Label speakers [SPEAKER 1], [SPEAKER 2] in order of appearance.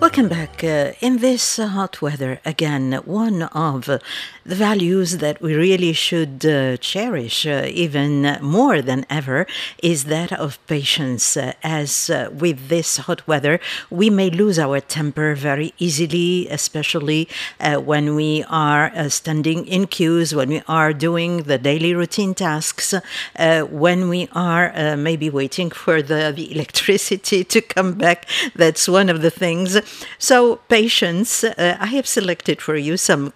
[SPEAKER 1] Welcome back. In this hot weather, again, one of the values that we really should cherish even more than ever is that of patience. As with this hot weather, we may lose our temper very easily, especially when we are standing in queues, when we are doing the daily routine tasks, when we are maybe waiting for the electricity to come back. That's one of the things. So, patience, I have selected for you some